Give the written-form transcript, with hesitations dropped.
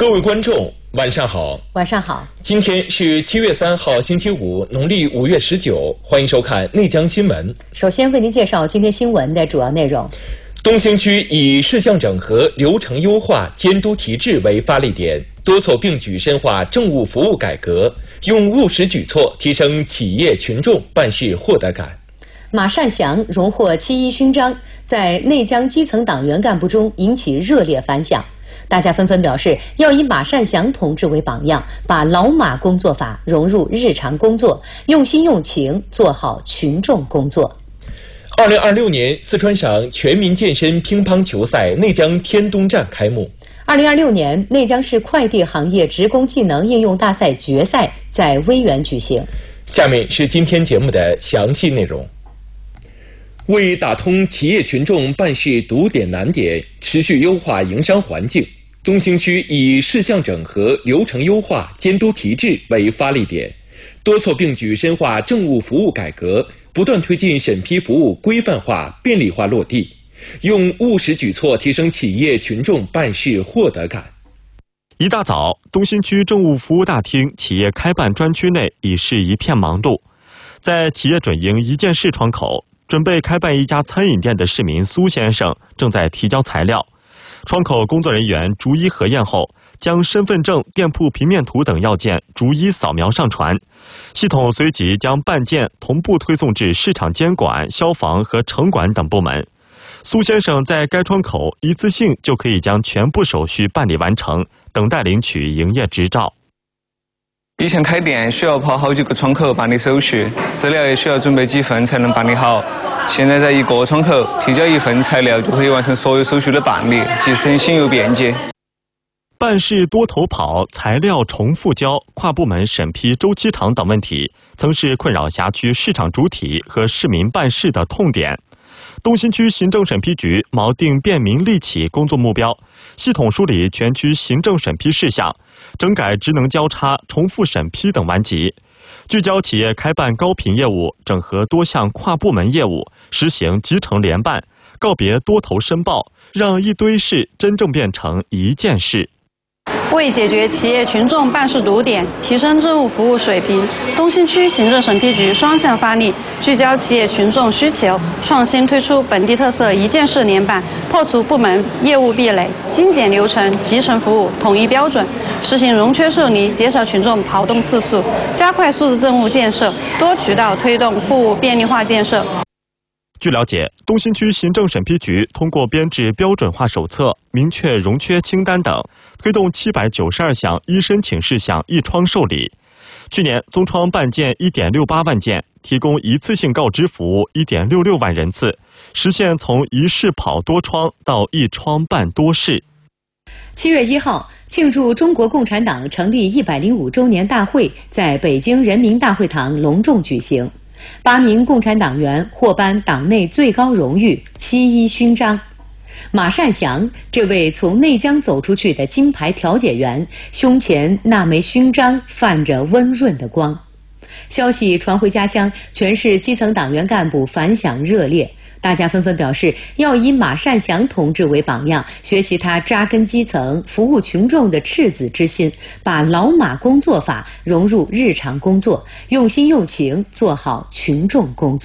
各位观众，晚上好。 晚上好。 今天是7月3号，星期五，农历5月19。欢迎收看内江新闻。 首先为您介绍今天新闻的主要内容。 东兴区以事项整合、流程优化、监督提质为发力点，多措并举深化政务服务改革，用务实举措提升企业群众办事获得感。 马善祥荣获7·1勋章，在内江基层党员干部中引起热烈反响。大家纷纷表示要以马善祥同志为榜样，把老马工作法融入日常工作，用心用情做好群众工作。 2026年四川省全民健身乒乓球赛内江天东站开幕。 2026年内江市快递行业职工技能应用大赛决赛在威远举行。 下面是今天节目的详细内容。为打通企业群众办事堵点难点，持续优化营商环境，东兴区以事项整合、流程优化、监督提质为发力点，多措并举深化政务服务改革，不断推进审批服务规范化、便利化落地，用务实举措提升企业群众办事获得感。 一大早，东兴区政务服务大厅企业开办专区内已是一片忙碌。在企业准营一件事窗口，准备开办一家餐饮店的市民苏先生正在提交材料。窗口工作人员逐一核验后，将身份证、店铺平面图等要件逐一扫描上传，系统随即将办件同步推送至市场监管、消防和城管等部门。苏先生在该窗口一次性就可以将全部手续办理完成，等待领取营业执照。 以前开店需要跑好几个窗口办理手续，资料也需要准备几份才能办理好。现在在一个窗口提交一份材料就可以完成所有手续的办理，既省心又便捷。 办事多头跑、材料重复交、跨部门审批周期长等问题，曾是困扰辖区市场主体和市民办事的痛点。东兴区行政审批局锚定便民利企工作目标，系统梳理全区行政审批事项，整改职能交叉、重复审批等顽疾，聚焦企业开办高频业务，整合多项跨部门业务，实行集成联办，告别多头申报，让一堆事真正变成一件事。 为解决企业群众办事堵点，提升政务服务水平，东兴区行政审批局双向发力，聚焦企业群众需求，创新推出本地特色一件事联办，破除部门业务壁垒，精简流程，集成服务，统一标准，实行容缺受理，减少群众跑动次数，加快数字政务建设，多渠道推动服务便利化建设。 据了解，东兴区行政审批局通过编制标准化手册、明确容缺清单等，推动792项一申请事项一窗受理。去年综窗办件1.68万件，提供一次性告知服务1.66万人次，实现从一事跑多窗到一窗办多事。 7月1号，庆祝中国共产党成立105周年大会在北京人民大会堂隆重举行。8名共产党员获颁党内最高荣誉7·1勋章。马善祥这位从内江走出去的金牌调解员，胸前那枚勋章泛着温润的光。消息传回家乡，全市基层党员干部反响热烈，大家纷纷表示要以马善祥同志为榜样，学习他扎根基层、服务群众的赤子之心，把老马工作法融入日常工作，用心用情做好群众工作。